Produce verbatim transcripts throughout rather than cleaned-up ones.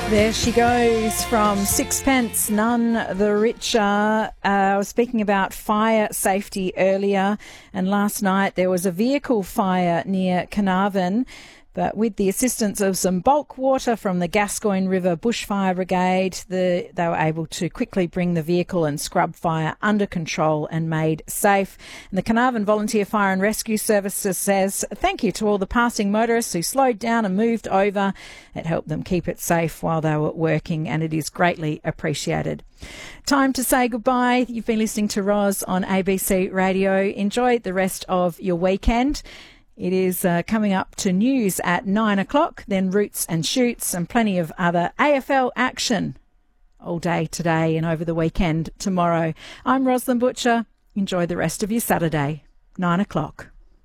There she goes from Sixpence, None the Richer. Uh, I was speaking about fire safety earlier, and last night there was a vehicle fire near Carnarvon. But with the assistance of some bulk water from the Gascoyne River Bushfire Brigade, the, they were able to quickly bring the vehicle and scrub fire under control and made safe. And the Carnarvon Volunteer Fire and Rescue Services says thank you to all the passing motorists who slowed down and moved over. It helped them keep it safe while they were working, and it is greatly appreciated. Time to say goodbye. You've been listening to Roz on A B C Radio. Enjoy the rest of your weekend. It is uh, coming up to news at nine o'clock, then Roots and Shoots and plenty of other A F L action all day today and over the weekend tomorrow. I'm Rosalind Butcher. Enjoy the rest of your Saturday. nine o'clock.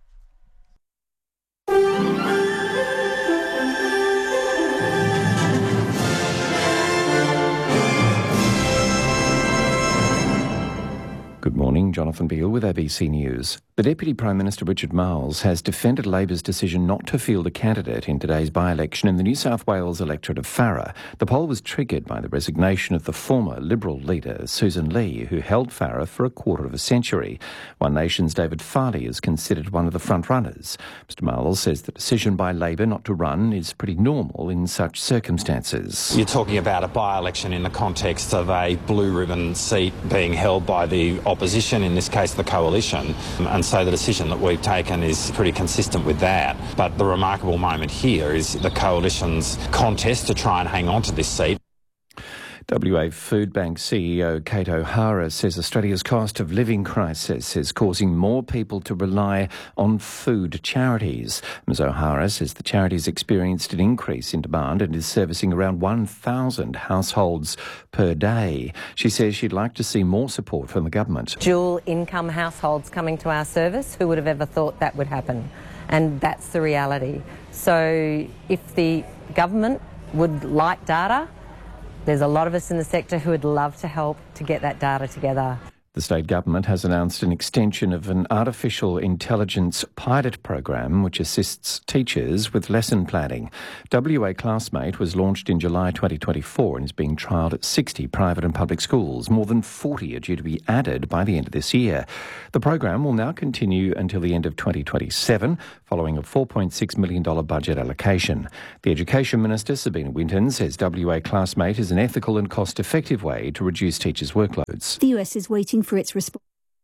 Good morning, Jonathan Beale with A B C News. The Deputy Prime Minister Richard Marles has defended Labor's decision not to field a candidate in today's by-election in the New South Wales electorate of Farrer. The poll was triggered by the resignation of the former Liberal leader, Susan Lee, who held Farrer for a quarter of a century. One Nation's David Farley is considered one of the front-runners. Mister Marles says the decision by Labor not to run is pretty normal in such circumstances. You're talking about a by-election in the context of a blue ribbon seat being held by the opposition, in this case the coalition, and so the decision that we've taken is pretty consistent with that. But the remarkable moment here is the coalition's contest to try and hang on to this seat. W A Food Bank C E O Kate O'Hara says Australia's cost of living crisis is causing more people to rely on food charities. Miz O'Hara says the charity's experienced an increase in demand and is servicing around one thousand households per day. She says she'd like to see more support from the government. Dual income households coming to our service, who would have ever thought that would happen? And that's the reality. So if the government would like data, there's a lot of us in the sector who would love to help to get that data together. The state government has announced an extension of an artificial intelligence pilot program which assists teachers with lesson planning. W A Classmate was launched in July twenty twenty-four and is being trialled at sixty private and public schools. More than forty are due to be added by the end of this year. The program will now continue until the end of twenty twenty-seven, following a four point six million dollars budget allocation. The Education Minister, Sabina Winton, says W A Classmate is an ethical and cost-effective way to reduce teachers' workloads. The U S is waiting for its response.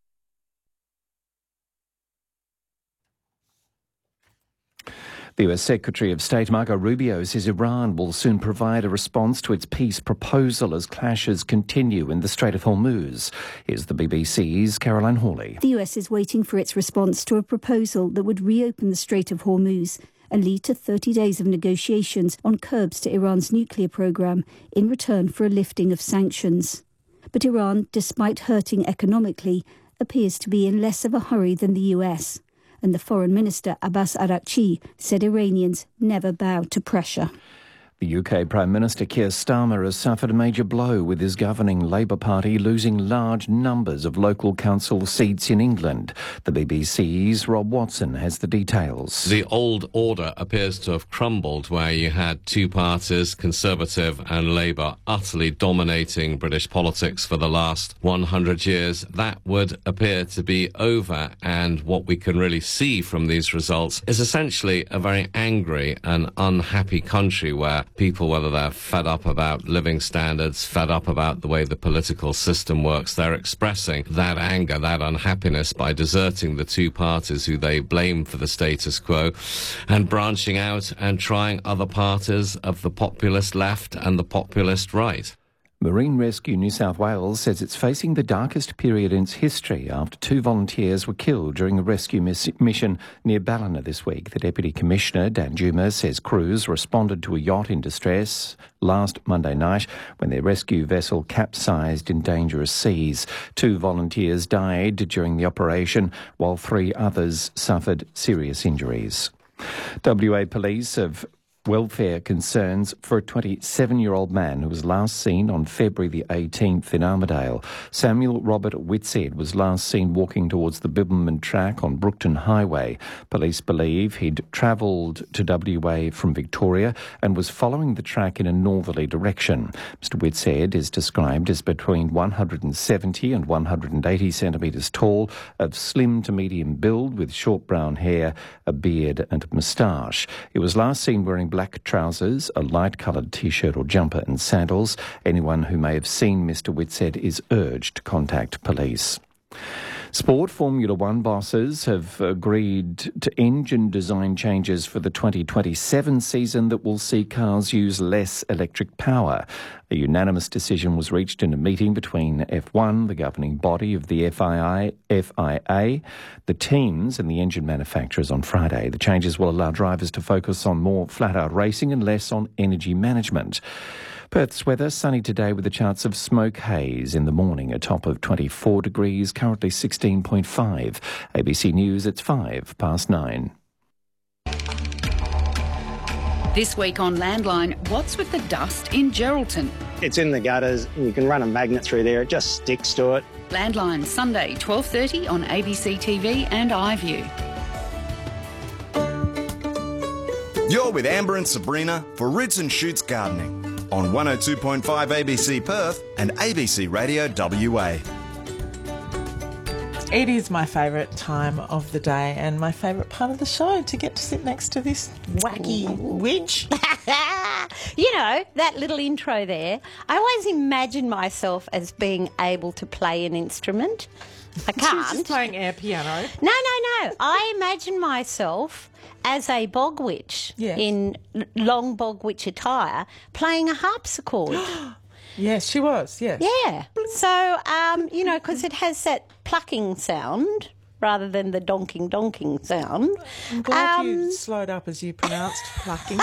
The U S Secretary of State Marco Rubio says Iran will soon provide a response to its peace proposal as clashes continue in the Strait of Hormuz. Here's the B B C's Caroline Hawley. The U S is waiting for its response to a proposal that would reopen the Strait of Hormuz and lead to thirty days of negotiations on curbs to Iran's nuclear program in return for a lifting of sanctions. But Iran, despite hurting economically, appears to be in less of a hurry than the U S. And the Foreign Minister, Abbas Araghchi, said Iranians never bow to pressure. The U K Prime Minister Keir Starmer has suffered a major blow with his governing Labour Party losing large numbers of local council seats in England. The B B C's Rob Watson has the details. The old order appears to have crumbled, where you had two parties, Conservative and Labour, utterly dominating British politics for the last one hundred years. That would appear to be over, and what we can really see from these results is essentially a very angry and unhappy country where people, whether they're fed up about living standards, fed up about the way the political system works, they're expressing that anger, that unhappiness by deserting the two parties who they blame for the status quo and branching out and trying other parties of the populist left and the populist right. Marine Rescue New South Wales says it's facing the darkest period in its history after two volunteers were killed during a rescue miss- mission near Ballina this week. The Deputy Commissioner, Dan Juma, says crews responded to a yacht in distress last Monday night when their rescue vessel capsized in dangerous seas. Two volunteers died during the operation, while three others suffered serious injuries. W A Police have Welfare concerns for a twenty-seven-year-old man who was last seen on February the eighteenth in Armidale. Samuel Robert Whitshead was last seen walking towards the Bibbulmun track on Brookton Highway. Police believe he'd travelled to W A from Victoria and was following the track in a northerly direction. Mister Whitshead is described as between one hundred seventy and one hundred eighty centimetres tall, of slim to medium build, with short brown hair, a beard and moustache. He was last seen wearing black trousers, a light-coloured T-shirt or jumper and sandals. Anyone who may have seen Mister Whitshead is urged to contact police. Sport Formula One bosses have agreed to engine design changes for the twenty twenty-seven season that will see cars use less electric power. A unanimous decision was reached in a meeting between F one, the governing body of the F I A, the teams and the engine manufacturers on Friday. The changes will allow drivers to focus on more flat-out racing and less on energy management. Perth's weather, sunny today with a chance of smoke haze in the morning, a top of twenty-four degrees, currently sixteen point five. A B C News, it's five past nine. This week on Landline, what's with the dust in Geraldton? It's in the gutters, and you can run a magnet through there, it just sticks to it. Landline, Sunday, twelve thirty on A B C T V and iView. You're with Amber and Sabrina for Roots and Shoots Gardening on one oh two point five A B C Perth and A B C Radio W A. It is my favourite time of the day and my favourite part of the show, to get to sit next to this wacky witch. You know, that little intro there, I always imagine myself as being able to play an instrument. I can't. She's just playing air piano. No, no, no. I imagine myself as a bog witch, yes, in long bog witch attire, playing a harpsichord. Yes, she was, yes. Yeah. So, um, you know, because it has that plucking sound rather than the donking donking sound. I'm glad um, you slowed up as you pronounced plucking.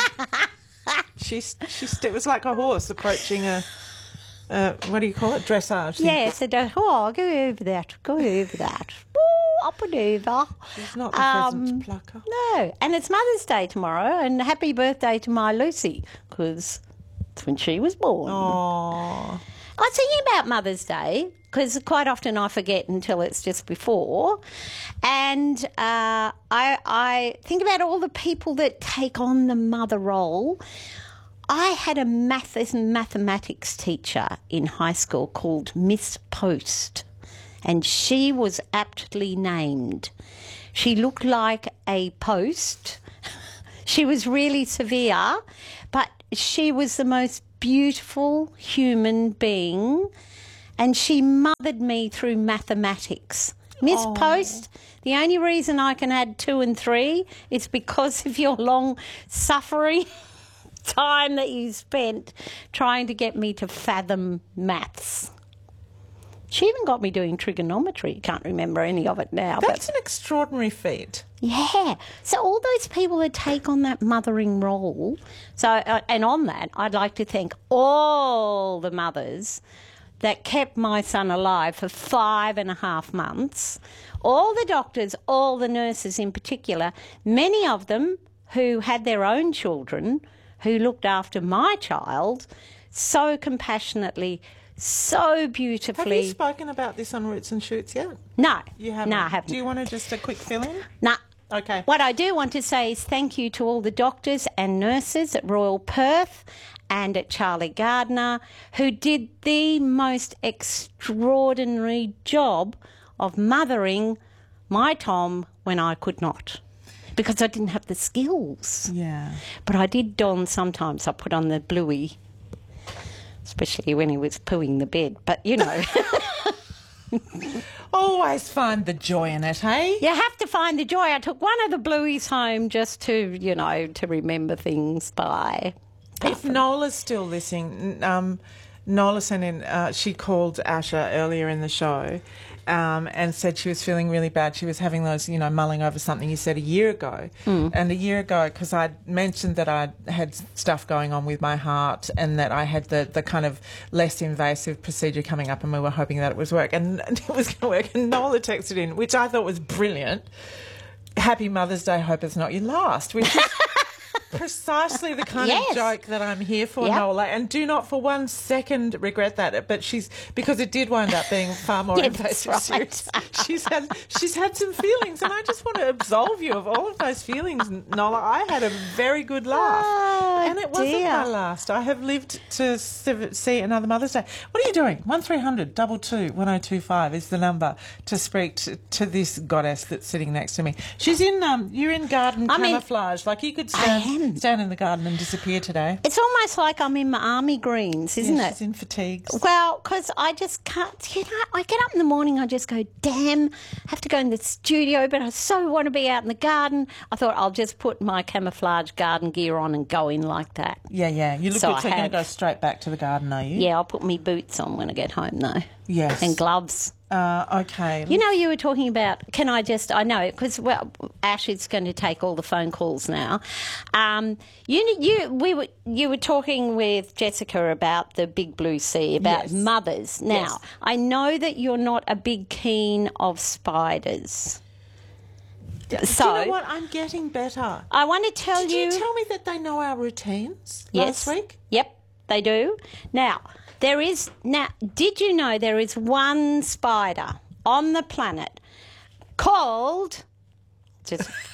She's, she's, it was like a horse approaching a, uh, what do you call it, dressage. Yes, it does. Oh, go over that, go over that. Woo, up and over. She's not the Um, pheasant plucker. No, and it's Mother's Day tomorrow, and happy birthday to my Lucy, because it's when she was born. Oh. I was thinking about Mother's Day, because quite often I forget until it's just before, and uh, I, I think about all the people that take on the mother role. I had a math and mathematics teacher in high school called Miss Post, and she was aptly named. She looked like a post. She was really severe, but she was the most beautiful human being, and she mothered me through mathematics. Miss Oh. Post, the only reason I can add two and three is because of your long suffering time that you spent trying to get me to fathom maths. She even got me doing trigonometry. Can't remember any of it now. That's but an extraordinary feat. yeah. So all those people that take on that mothering role. So, uh, and on that, I'd like to thank all the mothers that kept my son alive for five and a half months. All the doctors, all the nurses in particular, many of them who had their own children, who looked after my child so compassionately, so beautifully. Have you spoken about this on Roots and Shoots yet? No. You haven't? No, I haven't. Do you want to just a quick fill-in? No. Okay. What I do want to say is thank you to all the doctors and nurses at Royal Perth and at Charlie Gardner, who did the most extraordinary job of mothering my Tom when I could not, because I didn't have the skills. Yeah. But I did don sometimes. I put on the bluey, especially when he was pooing the bed. But, you know. Always find the joy in it, hey? You have to find the joy. I took one of the blueies home just to, you know, to remember things by. If Nola's still listening, um, Nola sent in, uh, she called Asha earlier in the show um, and said she was feeling really bad. She was having those, you know, mulling over something you said a year ago. Mm. And a year ago, because I mentioned that I had stuff going on with my heart and that I had the, the kind of less invasive procedure coming up, and we were hoping that it was work. And, and it was going to work. And Nola texted in, which I thought was brilliant. Happy Mother's Day. Hope it's not your last. Which is precisely the kind Yes. of joke that I'm here for, Yep. Nola, and do not for one second regret that. But she's because it did wind up being far more Yeah, that's invasive. right. Serious. She's had she's had some feelings, and I just want to absolve you of all of those feelings, Nola. I had a very good laugh, Oh, and it wasn't dear. my last. I have lived to see see another Mother's Day. What are you doing? One three hundred double two one zero two five is the number to speak to, to this goddess that's sitting next to me. She's in um. You're in garden I mean, camouflage. Like you could I stand am. stand in the garden and disappear today. It's almost like I'm in my army greens, isn't Yeah, it? she's in fatigues. Well, because I just can't, you know, I get up in the morning, I just go, damn, I have to go in the studio, but I so want to be out in the garden. I thought I'll just put my camouflage garden gear on and go in like that. Yeah, yeah. You look So good. So I you're going have. to go straight back to the garden, are you? Yeah, I'll put me boots on when I get home, though. Yes. And gloves. Uh, okay. You know, you were talking about, can I just, I know, because, well, Ash is going to take all the phone calls now. Um, you, you, we were, you were talking with Jessica about the big blue sea, about Yes. mothers. Now, Yes. I know that you're not a big keen of spiders. So, Do you know what? I'm getting better. I want to tell Did you... you tell me that they know our routines Yes. last week? Yep, they do. Now, there is now did you know there is one spider on the planet called just